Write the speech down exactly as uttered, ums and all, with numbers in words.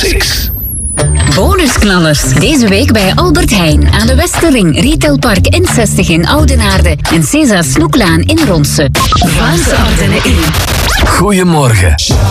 Six. Bonusknallers. Deze week bij Albert Heijn aan de Westerring, Retailpark N zestig in Oudenaarde en César Snoeklaan in Ronse. Vlaamse Ardennen in. Goedemorgen.